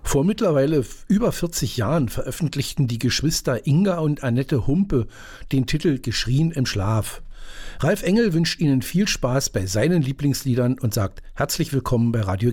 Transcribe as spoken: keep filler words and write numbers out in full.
Vor mittlerweile über vierzig Jahren veröffentlichten die Geschwister Inga und Annette Humpe den Titel Geschrien im Schlaf. Ralf Engel wünscht Ihnen viel Spaß bei seinen Lieblingsliedern und sagt herzlich willkommen bei Radio